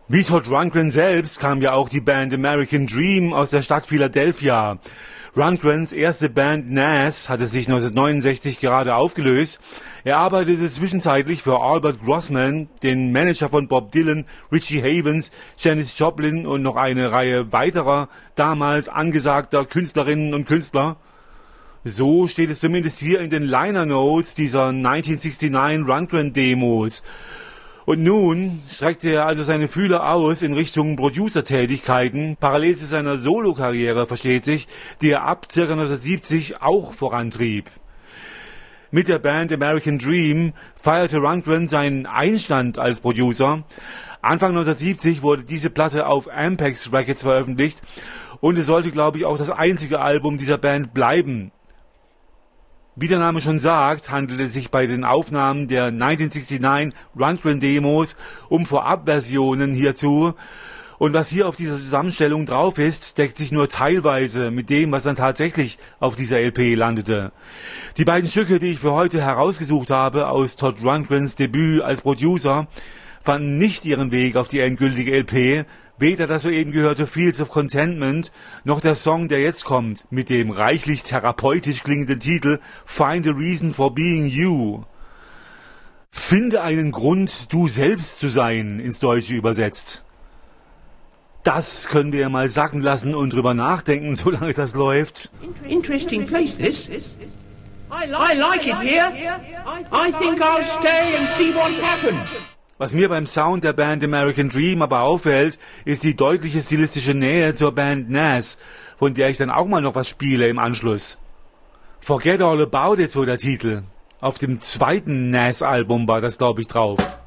Wie Todd Rundgren selbst kam ja auch die Band American Dream aus der Stadt Philadelphia. Rundgrens erste Band Nas hatte sich 1969 gerade aufgelöst. Er arbeitete zwischenzeitlich für Albert Grossman, den Manager von Bob Dylan, Richie Havens, Janis Joplin und noch eine Reihe weiterer damals angesagter Künstlerinnen und Künstler. So steht es zumindest hier in den Liner Notes dieser 1969 Rundgren-Demos. Und nun streckte er also seine Fühler aus in Richtung Producer-Tätigkeiten, parallel zu seiner Solokarriere, versteht sich, die er ab ca. 1970 auch vorantrieb. Mit der Band American Dream feierte Rundgren seinen Einstand als Producer. Anfang 1970 wurde diese Platte auf Ampex Records veröffentlicht und es sollte, glaube ich, auch das einzige Album dieser Band bleiben. Wie der Name schon sagt, handelt es sich bei den Aufnahmen der 1969 Rundgren-Demos um Vorabversionen hierzu. Und was hier auf dieser Zusammenstellung drauf ist, deckt sich nur teilweise mit dem, was dann tatsächlich auf dieser LP landete. Die beiden Stücke, die ich für heute herausgesucht habe aus Todd Rundgrens Debüt als Producer, fanden nicht ihren Weg auf die endgültige LP. Weder das soeben gehörte Fields of Contentment, noch der Song, der jetzt kommt, mit dem reichlich therapeutisch klingenden Titel Find a Reason for Being You. Finde einen Grund, du selbst zu sein, ins Deutsche übersetzt. Das können wir mal sacken lassen und drüber nachdenken, solange das läuft. Interesting place this. I like it here. I think I'll stay and see what happens. Was mir beim Sound der Band American Dream aber auffällt, ist die deutliche stilistische Nähe zur Band Nas, von der ich dann auch mal noch was spiele im Anschluss. Forget All About It, so der Titel. Auf dem zweiten Nas-Album war das, glaube ich, drauf.